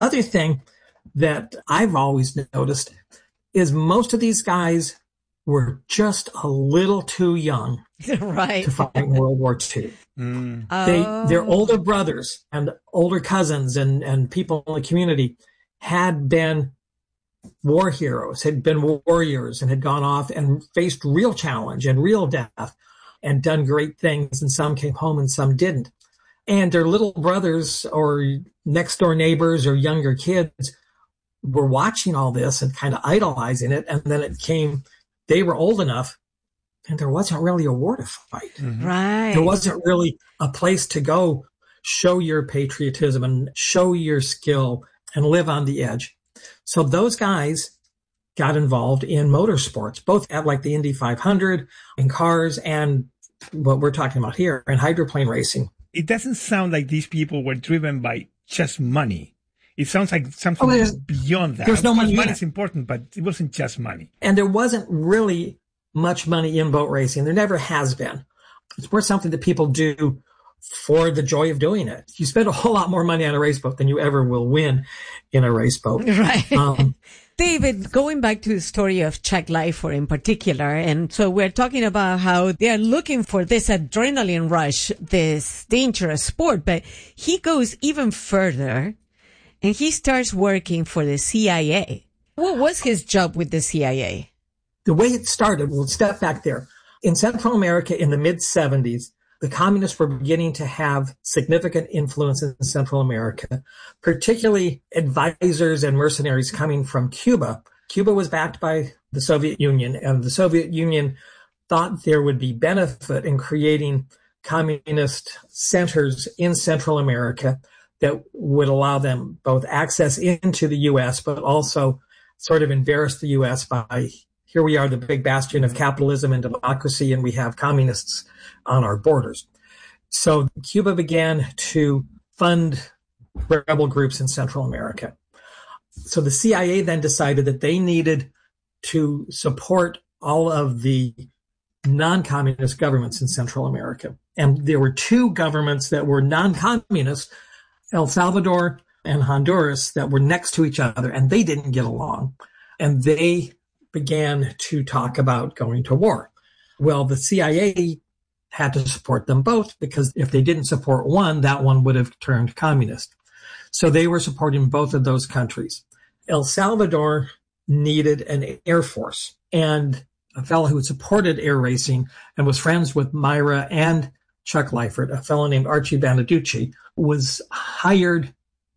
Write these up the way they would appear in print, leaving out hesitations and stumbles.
other thing that I've always noticed is most of these guys were just a little too young right. to fight in World War II. Their older brothers and older cousins and people in the community had been war heroes, had been warriors, and had gone off and faced real challenge and real death and done great things. And some came home and some didn't. And their little brothers or next door neighbors or younger kids were watching all this and kind of idolizing it. And then they were old enough and there wasn't really a war to fight. Mm-hmm. Right. There wasn't really a place to go show your patriotism and show your skill and live on the edge. So those guys got involved in motorsports, both at like the Indy 500 in cars and what we're talking about here in hydroplane racing. It doesn't sound like these people were driven by just money. It sounds like something beyond that. There's no money. Money is important, but it wasn't just money. And there wasn't really much money in boat racing. There never has been. It's more something that people do for the joy of doing it. You spend a whole lot more money on a race boat than you ever will win in a race boat. Right. David, going back to the story of Chuck Lifer in particular, and so we're talking about how they are looking for this adrenaline rush, this dangerous sport, but he goes even further and he starts working for the CIA. What was his job with the CIA? The way it started, we'll step back there. In Central America in the mid-70s, the communists were beginning to have significant influence in Central America, particularly advisors and mercenaries coming from Cuba. Cuba was backed by the Soviet Union, and the Soviet Union thought there would be benefit in creating communist centers in Central America that would allow them both access into the U.S., but also sort of embarrass the U.S. by, here we are, the big bastion of capitalism and democracy, and we have communists on our borders. So Cuba began to fund rebel groups in Central America. So the CIA then decided that they needed to support all of the non-communist governments in Central America. And there were two governments that were non-communist, El Salvador and Honduras, that were next to each other, and they didn't get along. And they began to talk about going to war. Well, the CIA had to support them both, because if they didn't support one, that one would have turned communist. So they were supporting both of those countries. El Salvador needed an air force, and a fellow who had supported air racing and was friends with Myra and Chuck Lifer, a fellow named Archie Banaducci, was hired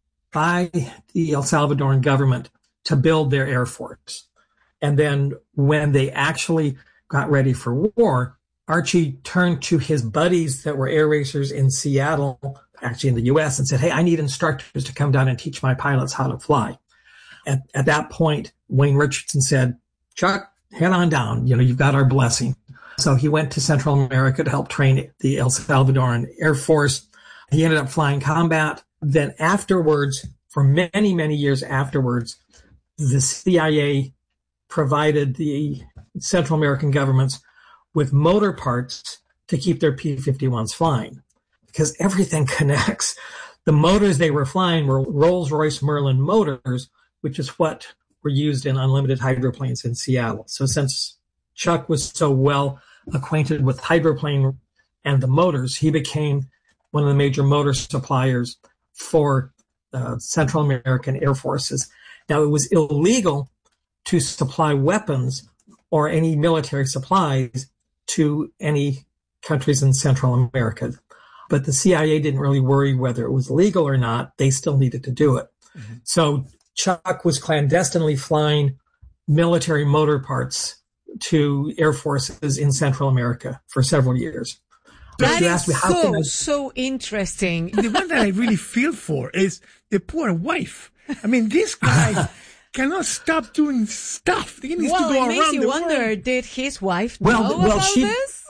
by the El Salvadoran government to build their air force. And then when they actually got ready for war, Archie turned to his buddies that were air racers in Seattle, actually in the U.S., and said, hey, I need instructors to come down and teach my pilots how to fly. At that point, Wayne Richardson said, Chuck, head on down. You've got our blessing. So he went to Central America to help train the El Salvadoran Air Force. He ended up flying combat. Then afterwards, for many, many years afterwards, the CIA provided the Central American governments with motor parts to keep their P-51s flying, because everything connects. The motors they were flying were Rolls-Royce Merlin motors, which is what were used in unlimited hydroplanes in Seattle. So since Chuck was so well acquainted with hydroplane and the motors, he became one of the major motor suppliers for Central American Air Forces. Now, it was illegal to supply weapons or any military supplies to any countries in Central America. But the CIA didn't really worry whether it was legal or not. They still needed to do it. Mm-hmm. So Chuck was clandestinely flying military motor parts to air forces in Central America for several years. That is so interesting. The one that I really feel for is the poor wife. I mean, this guy cannot stop doing stuff. He needs to go around the world. Well, it makes you wonder, did his wife know about this?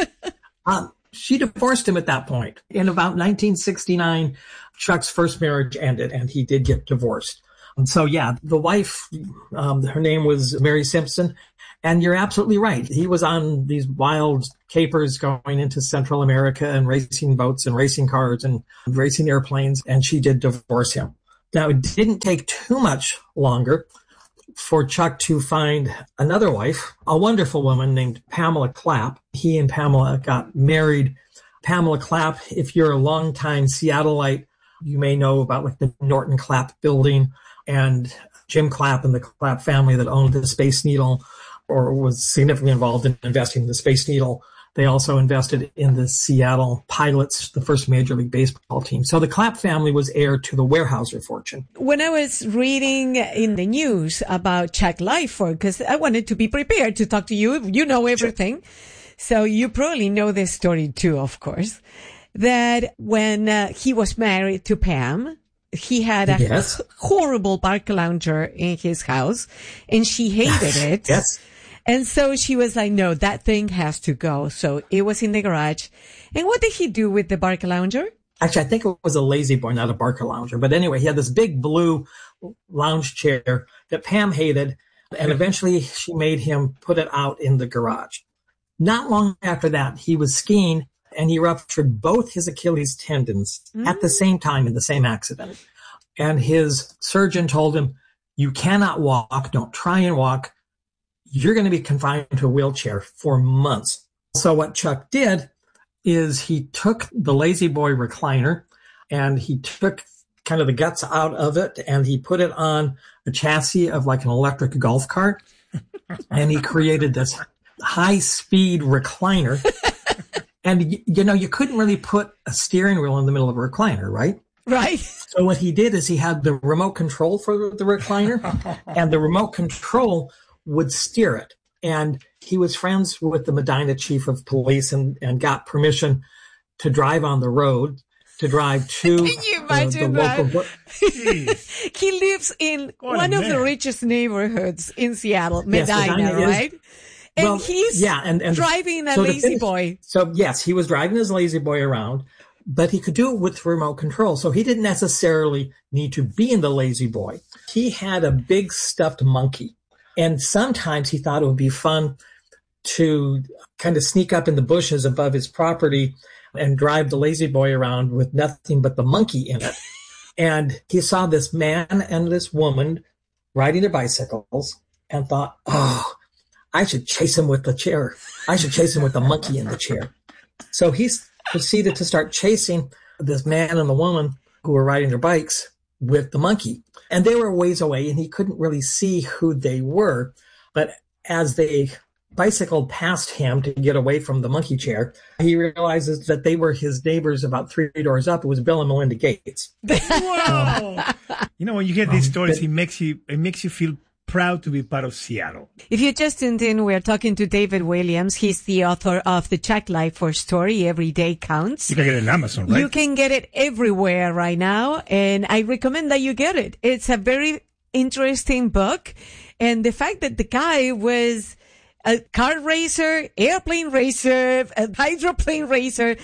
She divorced him at that point. In about 1969, Chuck's first marriage ended, and he did get divorced. And so, yeah, the wife, her name was Mary Simpson. And you're absolutely right. He was on these wild capers going into Central America and racing boats and racing cars and racing airplanes, and she did divorce him. Now, it didn't take too much longer for Chuck to find another wife, a wonderful woman named Pamela Clapp. He and Pamela got married. Pamela Clapp, if you're a longtime Seattleite, you may know about like the Norton Clapp building and Jim Clapp and the Clapp family that owned the Space Needle or was significantly involved in investing in the Space Needle. They also invested in the Seattle Pilots, the first Major League Baseball team. So the Clapp family was heir to the Weyerhaeuser fortune. When I was reading in the news about Chuck Lyford, because I wanted to be prepared to talk to you, you know everything. So you probably know this story too, of course, that when he was married to Pam, he had a horrible park lounger in his house and she hated it. Yes. And so she was like, no, that thing has to go. So it was in the garage. And what did he do with the Barca Lounger? Actually, I think it was a Lazy Boy, not a Barca Lounger. But anyway, he had this big blue lounge chair that Pam hated. And eventually she made him put it out in the garage. Not long after that, he was skiing and he ruptured both his Achilles tendons at the same time in the same accident. And his surgeon told him, you cannot walk. Don't try and walk. You're going to be confined to a wheelchair for months. So what Chuck did is he took the Lazy Boy recliner and he took kind of the guts out of it and he put it on a chassis of like an electric golf cart. And he created this high-speed recliner. And, you know, you couldn't really put a steering wheel in the middle of a recliner, right? Right. So what he did is he had the remote control for the recliner and the remote control would steer it. And he was friends with the Medina chief of police and got permission to drive on the road, to drive to Can you imagine the local. He lives in one of the richest neighborhoods in Seattle, Medina, right? And he's driving a Lazy Boy. So yes, he was driving his Lazy Boy around, but he could do it with remote control. So he didn't necessarily need to be in the Lazy Boy. He had a big stuffed monkey. And sometimes he thought it would be fun to kind of sneak up in the bushes above his property and drive the Lazy Boy around with nothing but the monkey in it. And he saw this man and this woman riding their bicycles and thought, oh, I should chase him with the chair. I should chase him with the monkey in the chair. So he proceeded to start chasing this man and the woman who were riding their bikes with the monkey. And they were a ways away and he couldn't really see who they were. But as they bicycled past him to get away from the monkey chair, he realizes that they were his neighbors about 3 doors up. It was Bill and Melinda Gates. Wow. You know, when you hear these stories, it makes you feel proud to be part of Seattle. If you just tuned in, we're talking to David Williams. He's the author of the Chuck Lyford story, Every Day Counts. You can get it on Amazon, right? You can get it everywhere right now, and I recommend that you get it. It's a very interesting book, and the fact that the guy was a car racer, airplane racer, a hydroplane racer,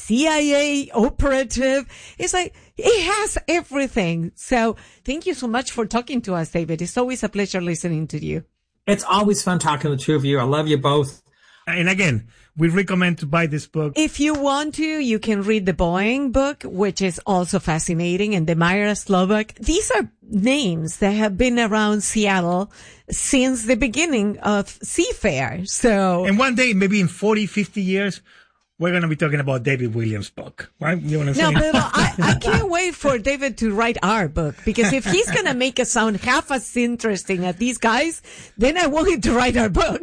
CIA operative. It's like, it has everything. So thank you so much for talking to us, David. It's always a pleasure listening to you. It's always fun talking to the two of you. I love you both. And again, we recommend to buy this book. If you want to, you can read the Boeing book, which is also fascinating, and the Myra Slovak. These are names that have been around Seattle since the beginning of Seafair. So, and one day, maybe in 40, 50 years, we're going to be talking about David Williams' book, right? You want to say? No, but I can't wait for David to write our book, because if he's going to make it sound half as interesting as these guys, then I want him to write our book.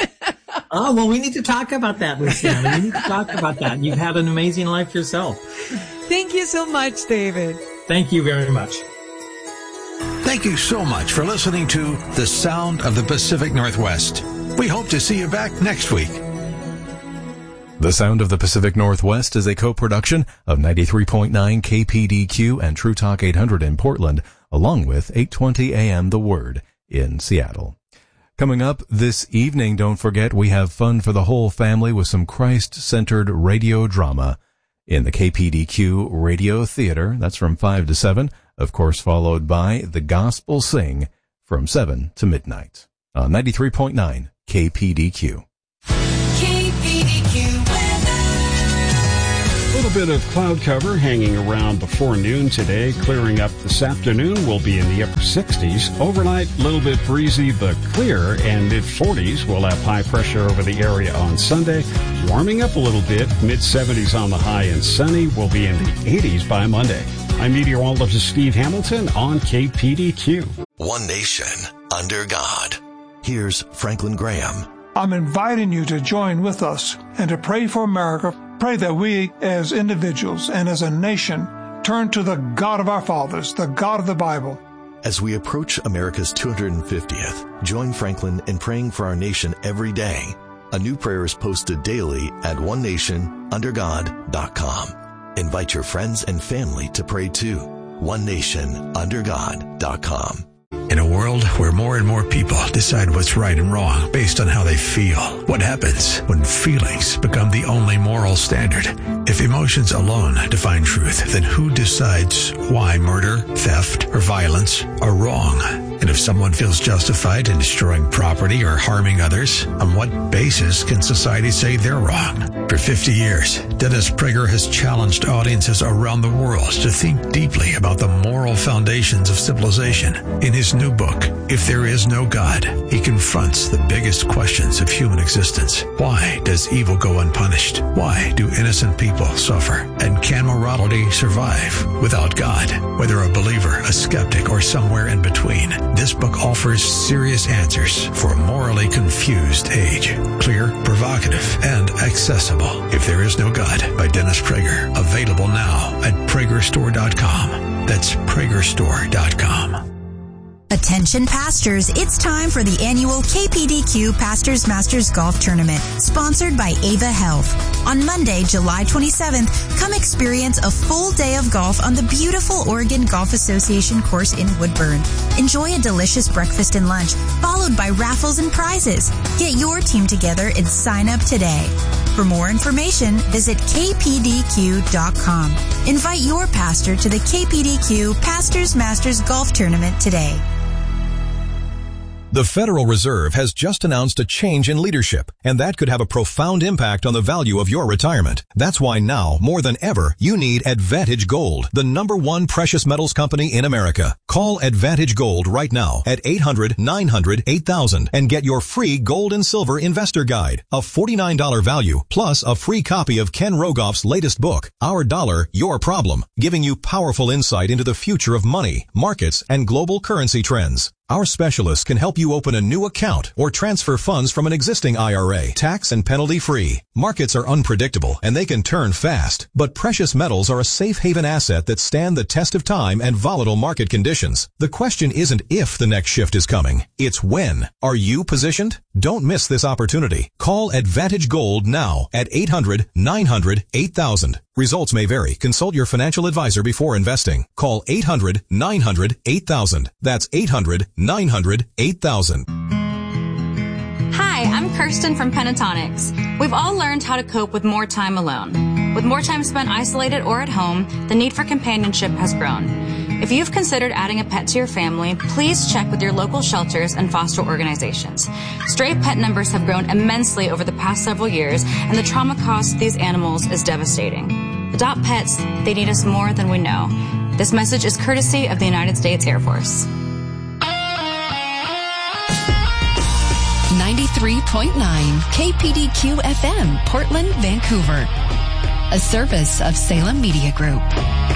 Oh, well, we need to talk about that, Luciana. We need to talk about that. You've had an amazing life yourself. Thank you so much, David. Thank you very much. Thank you so much for listening to The Sound of the Pacific Northwest. We hope to see you back next week. The Sound of the Pacific Northwest is a co-production of 93.9 KPDQ and True Talk 800 in Portland, along with 820 AM The Word in Seattle. Coming up this evening, don't forget, we have fun for the whole family with some Christ-centered radio drama in the KPDQ Radio Theater. That's from 5 to 7, of course, followed by The Gospel Sing from 7 to midnight on 93.9 KPDQ. A little bit of cloud cover hanging around before noon today, clearing up this afternoon. We'll be in the upper 60s. Overnight, a little bit breezy but clear, and mid-40s. We'll have high pressure over the area on Sunday. Warming up a little bit, mid-70s on the high and sunny. We'll be in the 80s by Monday. I'm meteorologist Steve Hamilton on KPDQ. One nation under God. Here's Franklin Graham. I'm inviting you to join with us and to pray for America. Pray that we as individuals and as a nation turn to the God of our fathers, the God of the Bible. As we approach America's 250th, join Franklin in praying for our nation every day. A new prayer is posted daily at onenationundergod.com. Invite your friends and family to pray too. onenationundergod.com. In a world where more and more people decide what's right and wrong based on how they feel, what happens when feelings become the only moral standard? If emotions alone define truth, then who decides why murder, theft, or violence are wrong? And if someone feels justified in destroying property or harming others, on what basis can society say they're wrong? For 50 years, Dennis Prager has challenged audiences around the world to think deeply about the moral foundations of civilization. In his new book, If There Is No God, he confronts the biggest questions of human existence. Why does evil go unpunished? Why do innocent people suffer? And can morality survive without God? Whether a believer, a skeptic, or somewhere in between, this book offers serious answers for a morally confused age. Clear, provocative, and accessible. If There Is No God by Dennis Prager. Available now at PragerStore.com. That's PragerStore.com. Attention pastors, it's time for the annual KPDQ Pastors Masters Golf Tournament, sponsored by Ava Health. On Monday, July 27th, come experience a full day of golf on the beautiful Oregon Golf Association course in Woodburn. Enjoy a delicious breakfast and lunch, followed by raffles and prizes. Get your team together and sign up today. For more information, visit kpdq.com. Invite your pastor to the KPDQ Pastors Masters Golf Tournament today. The Federal Reserve has just announced a change in leadership, and that could have a profound impact on the value of your retirement. That's why now, more than ever, you need Advantage Gold, the #1 precious metals company in America. Call Advantage Gold right now at 800-900-8000 and get your free gold and silver investor guide, a $49 value, plus a free copy of Ken Rogoff's latest book, Our Dollar, Your Problem, giving you powerful insight into the future of money, markets, and global currency trends. Our specialists can help you open a new account or transfer funds from an existing IRA, tax and penalty free. Markets are unpredictable and they can turn fast, but precious metals are a safe haven asset that stand the test of time and volatile market conditions. The question isn't if the next shift is coming, it's when. Are you positioned? Don't miss this opportunity. Call Advantage Gold now at 800-900-8000. Results may vary. Consult your financial advisor before investing. Call 800-900-8000. That's 800-900-8000. Hi, I'm Kirsten from Pentatonics. We've all learned how to cope with more time alone. With more time spent isolated or at home, the need for companionship has grown. If you've considered adding a pet to your family, please check with your local shelters and foster organizations. Stray pet numbers have grown immensely over the past several years, and the trauma caused to these animals is devastating. Adopt pets, they need us more than we know. This message is courtesy of the United States Air Force. 93.9 KPDQ FM, Portland, Vancouver. A service of Salem Media Group.